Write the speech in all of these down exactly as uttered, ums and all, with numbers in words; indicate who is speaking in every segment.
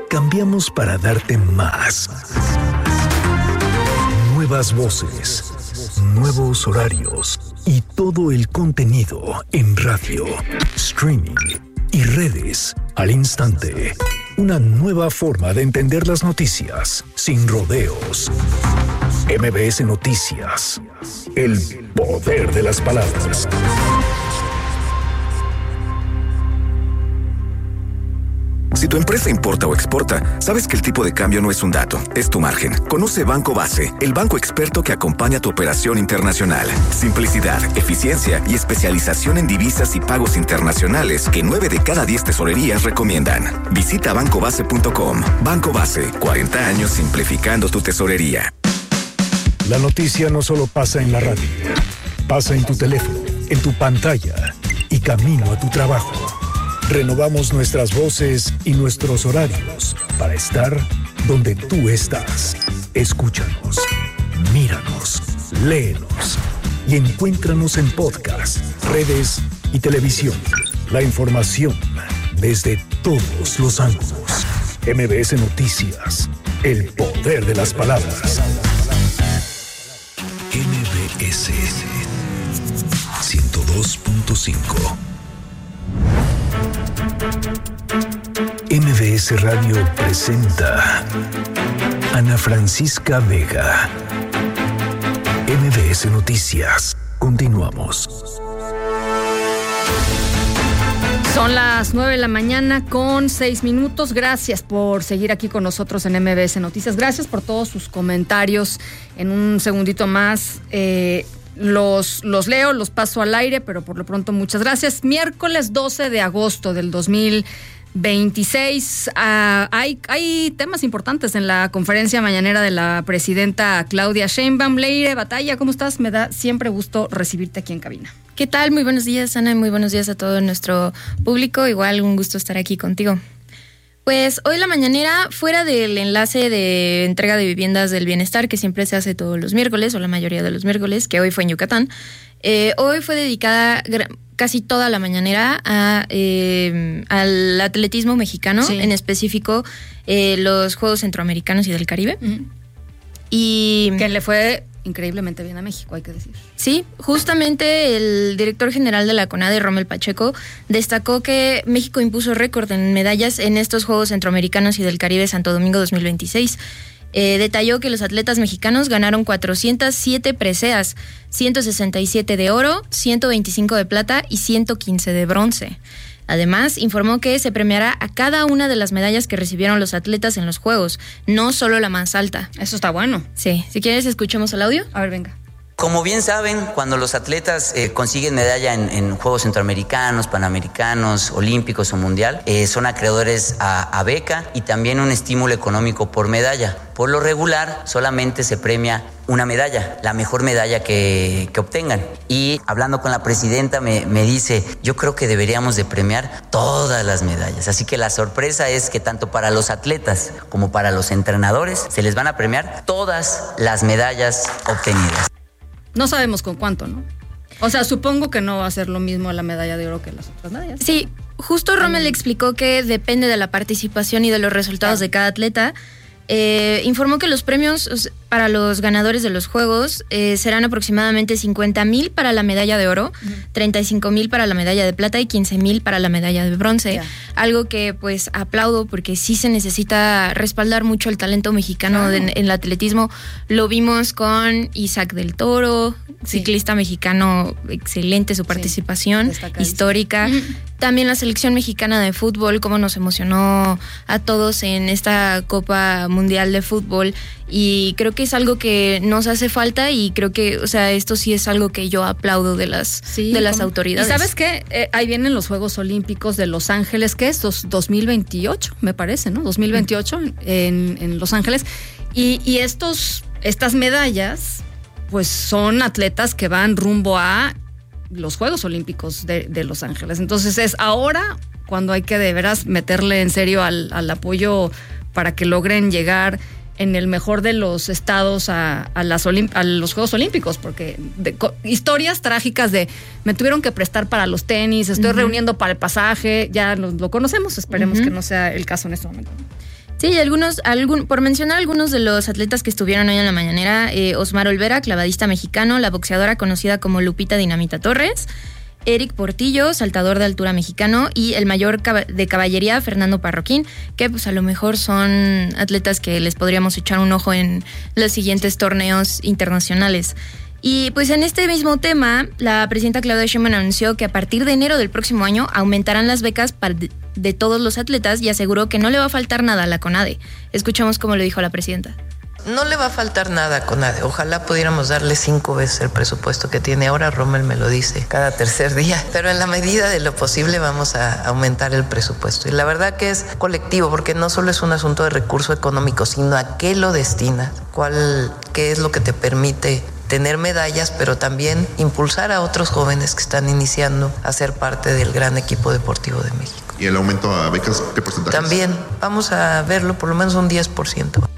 Speaker 1: cambiamos para darte más. Nuevas voces, nuevos horarios y todo el contenido en radio, streaming y redes al instante. Una nueva forma de entender las noticias sin rodeos. M B S Noticias. El poder de las palabras.
Speaker 2: Si tu empresa importa o exporta, sabes que el tipo de cambio no es un dato, es tu margen. Conoce Banco Base, el banco experto que acompaña tu operación internacional. Simplicidad, eficiencia y especialización en divisas y pagos internacionales que nueve de cada diez tesorerías recomiendan. Visita banco base punto com. Banco Base, cuarenta años simplificando tu tesorería.
Speaker 1: La noticia no solo pasa en la radio, pasa en tu teléfono, en tu pantalla y camino a tu trabajo. Renovamos nuestras voces y nuestros horarios para estar donde tú estás. Escúchanos, míranos, léenos y encuéntranos en podcast, redes y televisión. La información desde todos los ángulos. M B S Noticias, el poder de las palabras. M B S ciento dos punto cinco. M B S Radio presenta Ana Francisca Vega. M B S Noticias. Continuamos.
Speaker 3: Son las nueve de la mañana con seis minutos. Gracias por seguir aquí con nosotros en M B S Noticias. Gracias por todos sus comentarios. En un segundito más eh, los, los leo, los paso al aire, pero por lo pronto muchas gracias. Miércoles doce de agosto del dos mil veintiséis. Uh, hay, hay temas importantes en la conferencia mañanera de la presidenta Claudia Sheinbaum. Leire Batalla, ¿cómo estás? Me da siempre gusto recibirte aquí en cabina.
Speaker 4: ¿Qué tal? Muy buenos días, Ana, y muy buenos días a todo nuestro público. Igual un gusto estar aquí contigo. Pues hoy la mañanera, fuera del enlace de entrega de viviendas del bienestar, que siempre se hace todos los miércoles, o la mayoría de los miércoles, que hoy fue en Yucatán, eh, hoy fue dedicada casi toda la mañanera a, eh, al atletismo mexicano, sí. En específico eh, los Juegos Centroamericanos y del Caribe.
Speaker 3: Uh-huh.
Speaker 4: Y
Speaker 3: que le fue increíblemente bien a México, hay que decir.
Speaker 4: Sí, justamente el director general de la CONADE, Rommel Pacheco, destacó que México impuso récord en medallas en estos Juegos Centroamericanos y del Caribe Santo Domingo dos mil veintiséis. Eh, detalló que los atletas mexicanos ganaron cuatrocientas siete preseas, ciento sesenta y siete de oro, ciento veinticinco de plata y ciento quince de bronce. Además, informó que se premiará a cada una de las medallas que recibieron los atletas en los Juegos, no solo la más alta.
Speaker 3: Eso está bueno.
Speaker 4: Sí, si quieres escuchemos el audio.
Speaker 3: A ver, venga.
Speaker 5: Como bien saben, cuando los atletas eh, consiguen medalla en, en Juegos Centroamericanos, Panamericanos, Olímpicos o Mundial, eh, son acreedores a, a beca y también un estímulo económico por medalla. Por lo regular, solamente se premia una medalla, la mejor medalla que, que obtengan. Y hablando con la presidenta me, me dice, yo creo que deberíamos de premiar todas las medallas. Así que la sorpresa es que tanto para los atletas como para los entrenadores se les van a premiar todas las medallas obtenidas.
Speaker 3: No sabemos con cuánto, ¿no? O sea, supongo que no va a ser lo mismo la medalla de oro que las otras medallas.
Speaker 4: Sí, justo Rommel le explicó que depende de la participación y de los resultados, claro, de cada atleta. Eh, informó que los premios para los ganadores de los Juegos eh, serán aproximadamente cincuenta mil para la medalla de oro, uh-huh. treinta y cinco mil para la medalla de plata y quince mil para la medalla de bronce. Yeah. Algo que pues aplaudo porque sí se necesita respaldar mucho el talento mexicano, claro, de, en el atletismo. Lo vimos con Isaac del Toro, sí, ciclista mexicano, excelente su participación, sí, histórica. Uh-huh. También la selección mexicana de fútbol, cómo nos emocionó a todos en esta Copa Mundial de Fútbol, y creo que es algo que nos hace falta y creo que, o sea, esto sí es algo que yo aplaudo de las, sí, de las ¿cómo? autoridades.
Speaker 3: ¿Y sabes qué? Eh, ahí vienen los Juegos Olímpicos de Los Ángeles, ¿qué es? dos mil veintiocho, me parece, ¿no? dos mil veintiocho mm. en, en Los Ángeles. Y, y estos, estas medallas, pues son atletas que van rumbo a los Juegos Olímpicos de, de Los Ángeles. Entonces es ahora cuando hay que de veras meterle en serio al, al apoyo para que logren llegar en el mejor de los estados a, a, las olim- a los Juegos Olímpicos, porque de, co- historias trágicas de me tuvieron que prestar para los tenis, estoy uh-huh. reuniendo para el pasaje, ya lo, lo conocemos, esperemos uh-huh. que no sea el caso en este momento.
Speaker 4: Sí, algunos, algún, por mencionar algunos de los atletas que estuvieron hoy en la mañanera, eh, Osmar Olvera, clavadista mexicano, la boxeadora conocida como Lupita Dinamita Torres, Eric Portillo, saltador de altura mexicano, y el mayor de caballería, Fernando Parroquín, que pues a lo mejor son atletas que les podríamos echar un ojo en los siguientes torneos internacionales. Y pues en este mismo tema, la presidenta Claudia Sheinbaum anunció que a partir de enero del próximo año aumentarán las becas para de, de todos los atletas y aseguró que no le va a faltar nada a la CONADE. Escuchamos cómo lo dijo la presidenta.
Speaker 6: No le va a faltar nada a CONADE. Ojalá pudiéramos darle cinco veces el presupuesto que tiene ahora. Rommel me lo dice cada tercer día. Pero en la medida de lo posible vamos a aumentar el presupuesto. Y la verdad que es colectivo, porque no solo es un asunto de recurso económico, sino a qué lo destinas, cuál, qué es lo que te permite tener medallas, pero también impulsar a otros jóvenes que están iniciando a ser parte del gran equipo deportivo de México.
Speaker 7: ¿Y el aumento a becas, qué porcentaje?
Speaker 6: También vamos a verlo por lo menos un diez por ciento.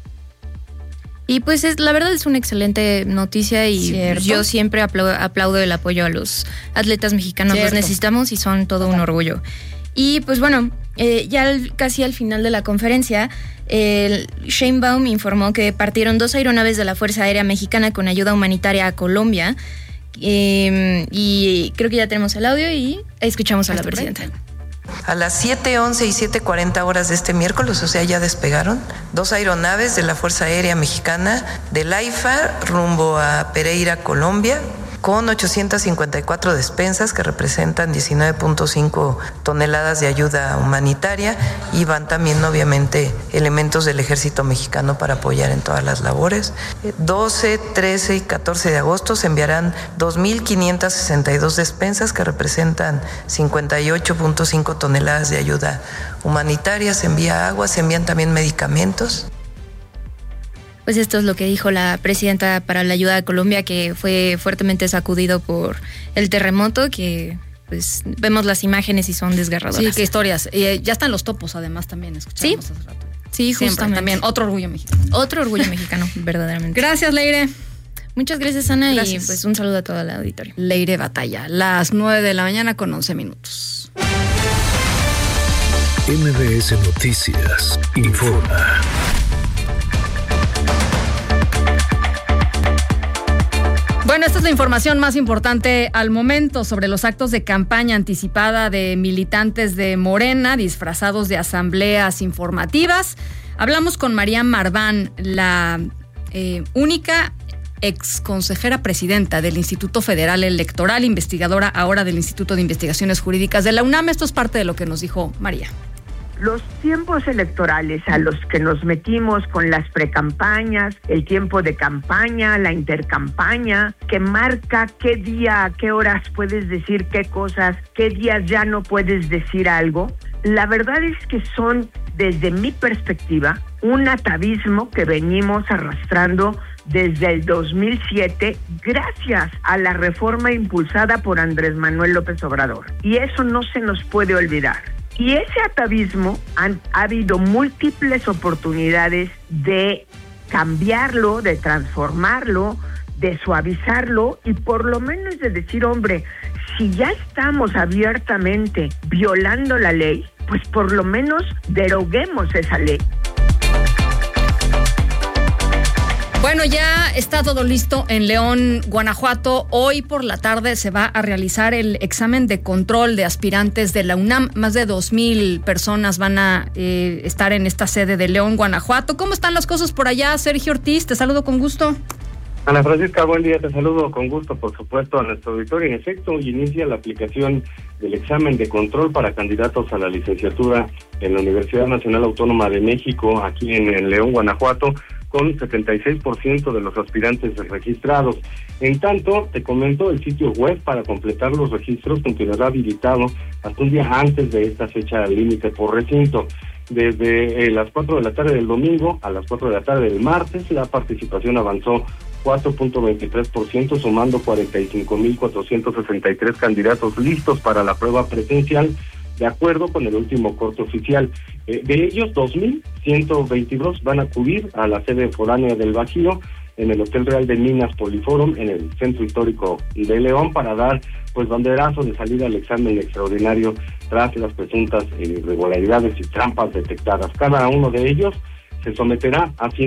Speaker 4: Y pues es, la verdad es una excelente noticia y
Speaker 3: ¿Cierto?
Speaker 4: Yo siempre aplaudo, aplaudo el apoyo a los atletas mexicanos.
Speaker 3: ¿Cierto?
Speaker 4: Los necesitamos y son todo un orgullo. Y pues bueno, eh, ya al, casi al final de la conferencia, el Sheinbaum informó que partieron dos aeronaves de la Fuerza Aérea Mexicana con ayuda humanitaria a Colombia. Eh, y creo que ya tenemos el audio y escuchamos a la presidenta.
Speaker 6: A las siete once y siete cuarenta horas de este miércoles, o sea, ya despegaron dos aeronaves de la Fuerza Aérea Mexicana del AIFA rumbo a Pereira, Colombia, con ochocientas cincuenta y cuatro despensas que representan diecinueve punto cinco toneladas de ayuda humanitaria, y van también obviamente elementos del ejército mexicano para apoyar en todas las labores. doce, trece y catorce de agosto se enviarán dos mil quinientas sesenta y dos despensas que representan cincuenta y ocho punto cinco toneladas de ayuda humanitaria. Se envía agua, se envían también medicamentos.
Speaker 4: Pues esto es lo que dijo la presidenta para la ayuda a Colombia, que fue fuertemente sacudido por el terremoto, que pues vemos las imágenes y son desgarradoras.
Speaker 3: Sí, qué historias. Eh, ya están los topos, además, también escuchamos
Speaker 4: ¿Sí?
Speaker 3: hace rato.
Speaker 4: Sí,
Speaker 3: Siempre,
Speaker 4: justamente.
Speaker 3: también otro orgullo mexicano.
Speaker 4: Otro orgullo mexicano, verdaderamente.
Speaker 3: Gracias, Leire.
Speaker 4: Muchas gracias, Ana,
Speaker 3: Gracias.
Speaker 4: y pues un saludo a toda la auditorio.
Speaker 3: Leire Batalla, las nueve de la mañana con once minutos.
Speaker 1: M B S Noticias informa.
Speaker 3: Bueno, esta es la información más importante al momento sobre los actos de campaña anticipada de militantes de Morena disfrazados de asambleas informativas. Hablamos con María Marván, la eh, única ex consejera presidenta del Instituto Federal Electoral, investigadora ahora del Instituto de Investigaciones Jurídicas de la UNAM. Esto es parte de lo que nos dijo María.
Speaker 8: Los tiempos electorales a los que nos metimos con las precampañas, el tiempo de campaña, la intercampaña, que marca qué día, a qué horas puedes decir qué cosas, qué días ya no puedes decir algo, la verdad es que son, desde mi perspectiva, un atavismo que venimos arrastrando desde el dos mil siete, gracias a la reforma impulsada por Andrés Manuel López Obrador. Y eso no se nos puede olvidar. Y ese atavismo, han, ha habido múltiples oportunidades de cambiarlo, de transformarlo, de suavizarlo y por lo menos de decir, hombre, si ya estamos abiertamente violando la ley, pues por lo menos deroguemos esa ley.
Speaker 3: Bueno, ya está todo listo en León, Guanajuato. Hoy por la tarde se va a realizar el examen de control de aspirantes de la UNAM. Más de dos mil personas van a eh, estar en esta sede de León, Guanajuato. ¿Cómo están las cosas por allá? Sergio Ortiz, te saludo con gusto.
Speaker 9: Ana Francisca, buen día, te saludo con gusto, por supuesto, a nuestro auditorio. En efecto, hoy inicia la aplicación del examen de control para candidatos a la licenciatura en la Universidad Nacional Autónoma de México, aquí en, en León, Guanajuato, con setenta y seis por ciento de los aspirantes registrados. En tanto, te comento, el sitio web para completar los registros continuará habilitado hasta un día antes de esta fecha límite por recinto. Desde eh, las cuatro de la tarde del domingo a las cuatro de la tarde del martes, la participación avanzó cuatro punto veintitrés por ciento, sumando cuarenta y cinco mil cuatrocientos sesenta y tres candidatos listos para la prueba presencial, de acuerdo con el último corte oficial. Eh, de ellos, dos mil ciento veintidós van a acudir a la sede foránea del Bajío en el Hotel Real de Minas Poliforum, en el Centro Histórico de León, para dar pues banderazo de salida al examen extraordinario tras las presuntas irregularidades y trampas detectadas. Cada uno de ellos se someterá a